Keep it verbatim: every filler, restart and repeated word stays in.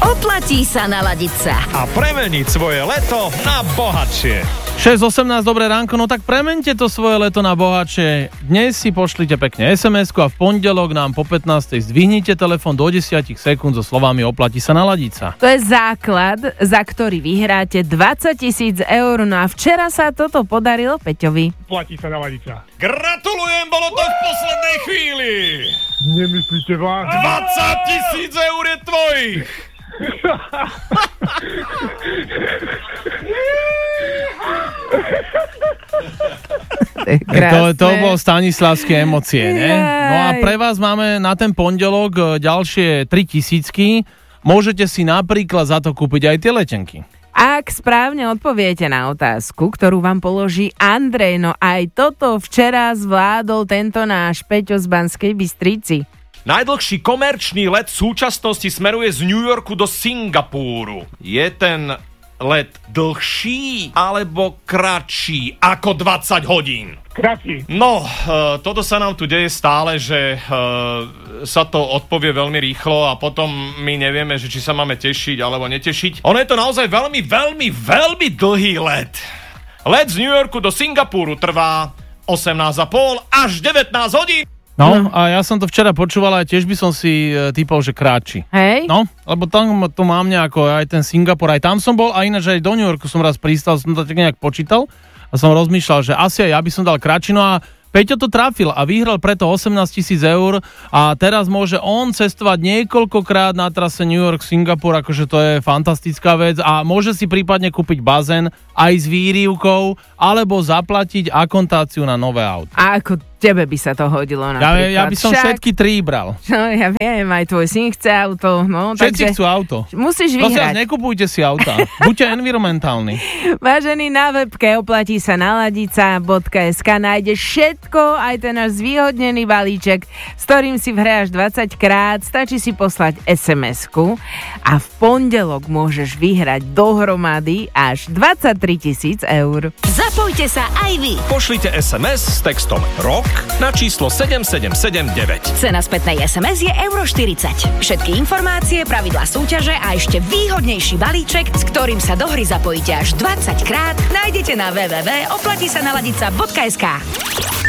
Oplatí sa naladiť sa. A premeniť svoje leto na bohatšie. šesť osemnásť, dobré ránko, no tak premente to svoje leto na bohatšie. Dnes si pošlite pekne es em esku a v pondelok nám po pätnástej zdvihnite telefón do desať sekúnd so slovami oplatí sa naladiť sa. To je základ, za ktorý vyhráte dvadsať tisíc eur. No a včera sa toto podarilo Peťovi. Oplatí sa naladiť sa. Gratulujem, bolo to v poslednej chvíli. Nemyslíte vážne? dvadsať tisíc eur je tvojich. To, to bol stanislavské emócie, ne? No a pre vás máme na ten pondelok ďalšie tri tisícky. Môžete si napríklad za to kúpiť aj tie letenky. Ak správne odpoviete na otázku, ktorú vám položí Andrej, no aj toto včera zvládol tento náš Peťo z Banskej Bystrici. Najdlhší komerčný let v súčasnosti smeruje z New Yorku do Singapúru. Je ten let dlhší alebo kratší ako dvadsať hodín? Kratší. No, e, toto sa nám tu deje stále, že e, sa to odpovie veľmi rýchlo a potom my nevieme, že či sa máme tešiť alebo netešiť. Ono je to naozaj veľmi, veľmi, veľmi dlhý let. Let z New Yorku do Singapúru trvá osemnásť a pol až devätnásť hodín. No, a ja som to včera počúval a tiež by som si e, typol, že kráči. Hej? No, lebo tam to mám nejako, aj ten Singapur, aj tam som bol a ináč aj do New Yorku som raz pristal, som to tak nejak počítal a som rozmýšľal, že asi aj ja by som dal kráči, no a Peťo to trafil a vyhral preto osemnásť tisíc eur a teraz môže on cestovať niekoľkokrát na trase New York, Singapur, akože to je fantastická vec a môže si prípadne kúpiť bazén aj s výrivkou alebo zaplatiť akontáciu na nové auto. A ako tebe by sa to hodilo napríklad. Ja, ja by som Však, všetky tri bral. No ja viem, aj tvoj syn chce auto. No, Všetci takže chcú auto. musíš Prosím vás, vyhrať. nekupujte si auta. Buďte environmentálni. Vážený, na webke oplatí sa naladiť sa bodka es ká nájdeš všetko, aj ten náš zvýhodnený balíček, s ktorým si vhráš dvadsať krát, stačí si poslať es em esku a v pondelok môžeš vyhrať dohromady až dvadsaťtri tisíc eur. Zapojte sa aj vy. Pošlite es em es s textom ROK na číslo sedem sedem sedem deväť. Cena spätnej es em es je euro štyridsať. Všetky informácie, pravidlá súťaže a ešte výhodnejší balíček, s ktorým sa do hry zapojíte až dvadsať krát, nájdete na w w w bodka oplatí sa naladiť sa bodka es ká.